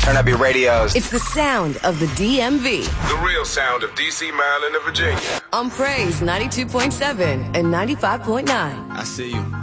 Turn up your radios. It's the sound of the DMV. The real sound of D.C., Maryland, and Virginia. On Praise 92.7 and 95.9. I see you.